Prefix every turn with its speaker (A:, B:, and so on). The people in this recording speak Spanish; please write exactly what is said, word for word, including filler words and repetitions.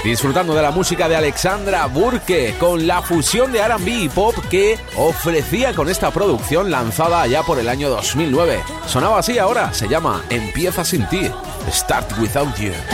A: disfrutando de la música de Alexandra Burke con la fusión de R and B y pop que ofrecía con esta producción lanzada allá por el año dos mil nueve. Sonaba así ahora, se llama Empieza sin ti, Start Without You.